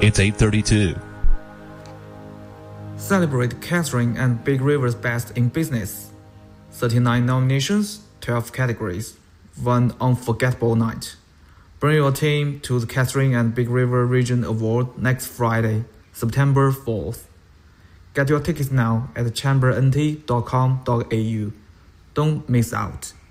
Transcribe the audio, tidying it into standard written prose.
It's 8:32. Celebrate Catherine and Big River's best in business. 39 nominations, 12 categories, one unforgettable night. Bring your team to the Catherine and Big River Region Award next Friday, September 4th. Get your tickets now at chambernt.com.au. Don't miss out.